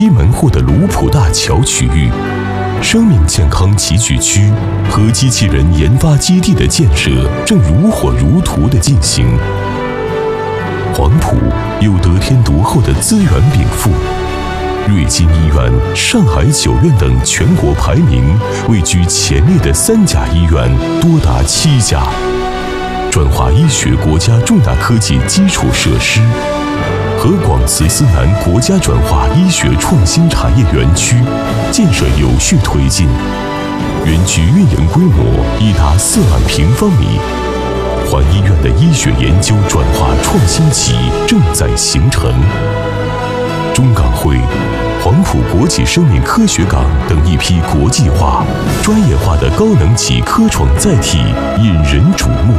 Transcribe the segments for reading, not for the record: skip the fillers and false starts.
西门户的卢浦大桥区域，生命健康集聚区和机器人研发基地的建设正如火如荼地进行。黄埔有得天独厚的资源禀赋，瑞金医院、上海九院等全国排名位居前列的3甲医院多达7家。转化医学国家重大科技基础设施和广慈思南国家转化医学创新产业园区建设有序推进，园区运营规模已达4万平方米。环医院的医学研究转化创新期正在形成。中港会、黄埔国际生命科学港等一批国际化、专业化的高能级科创载体引人瞩目。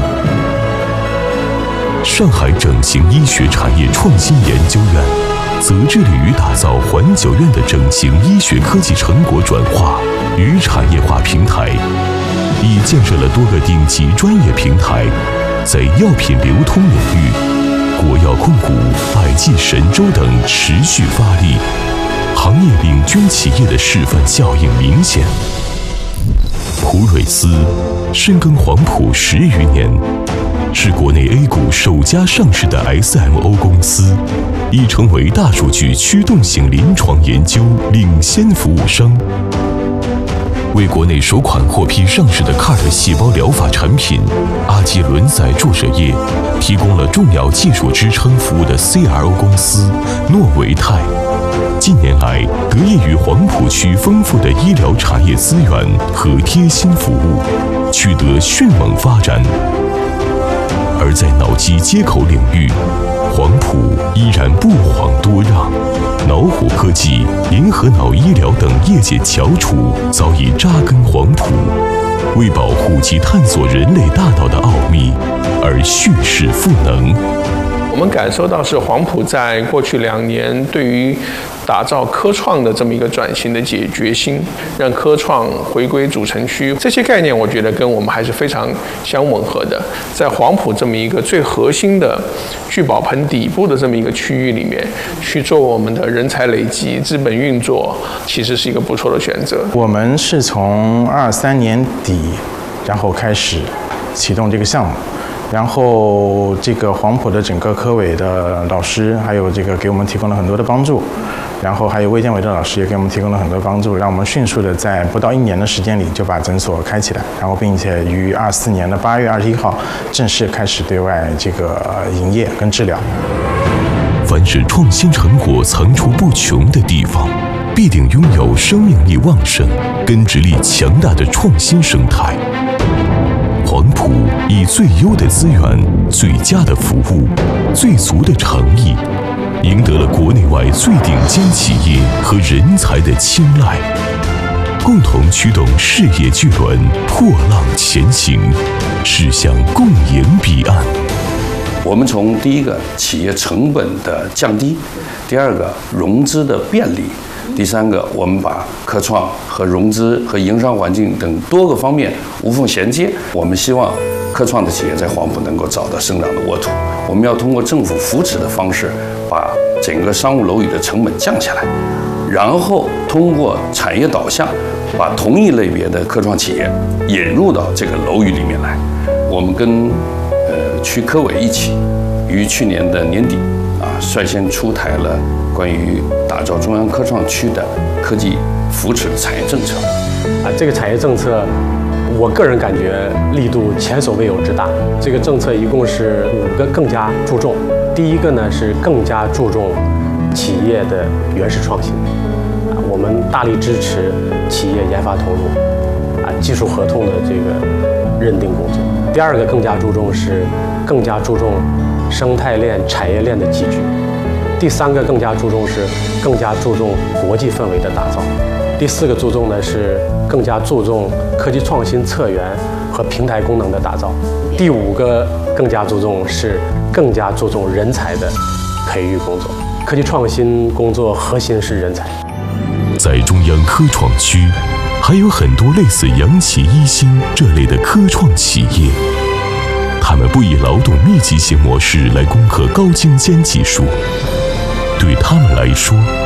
上海整形医学产业创新研究院则致力于打造环九院的整形医学科技成果转化与产业化平台，已建设了多个顶级专业平台，在药品流通领域，国药控股、百济神州等持续发力，行业领军企业的示范效应明显。普锐斯深耕黄埔10余年，是国内 A 股首家上市的 SMO 公司，已成为大数据驱动型临床研究领先服务商。为国内首款获批上市的 CAR-T 细胞疗法产品阿基伦赛注射液提供了重要技术支撑服务的 CRO 公司诺维泰，近年来得益于黄埔区丰富的医疗产业资源和贴心服务，取得迅猛发展。而在脑机接口领域，黄埔依然不遑多让，脑虎科技、联合脑医疗等业界翘楚早已扎根黄埔，为保护及探索人类大脑的奥秘而蓄势赋能。 我们感受到是黄埔在过去2年对于打造科创的这么一个转型的决心，让科创回归主城区，这些概念我觉得跟我们还是非常相吻合的。在黄埔这么一个最核心的聚宝盆底部的这么一个区域里面，去做我们的人才累积、资本运作，其实是一个不错的选择。 我们是从23年底，然后开始启动这个项目。然后这个黄埔的整个科委的老师，还有这个给我们提供了很多的帮助，然后还有卫健委的老师也给我们提供了很多帮助，让我们迅速的在不到1年的时间里就把诊所开起来，然后并且于24年的8月21号正式开始对外这个营业跟治疗。 凡是创新成果层出不穷的地方，必定拥有生命力旺盛、根植力强大的创新生态。黄埔以最优的资源、最佳的服务、最足的诚意，赢得了国内外最顶尖企业和人才的青睐，共同驱动事业巨轮破浪前行，驶向共赢彼岸。 我们从第一个企业成本的降低，第二个融资的便利，第三个我们把科创和融资和营商环境等多个方面无缝衔接。我们希望科创的企业在黄埔能够找到生长的沃土。我们要通过政府扶持的方式，把整个商务楼宇的成本降下来，然后通过产业导向，把同一类别的科创企业引入到这个楼宇里面来。我们跟区科委一起，于去年的年底率先出台了关于打造中央科创区的科技扶持产业政策。 这个产业政策，我个人感觉力度前所未有之大。这个政策一共是5个更加注重。第一个呢是更加注重企业的原始创新，我们大力支持企业研发投入，技术合同的这个认定工作。第二个更加注重是更加注重生态链、产业链的集聚。第三个更加注重是更加注重国际氛围的打造。第4个注重的是更加注重科技创新策源和平台功能的打造。第5个更加注重是更加注重人才的培育工作。科技创新工作核心是人才。 在中央科创区，还有很多类似扬起一星这类的科创企业，他们不以劳动密集型模式来攻克高精尖技术。对他们来说，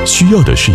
需要的是